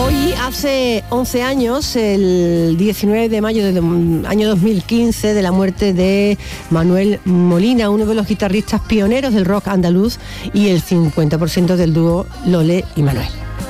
Hoy hace 11 años, el 19 de mayo del año 2015, de la muerte de Manuel Molina, uno de los guitarristas pioneros del rock andaluz y el 50% del dúo Lole y Manuel.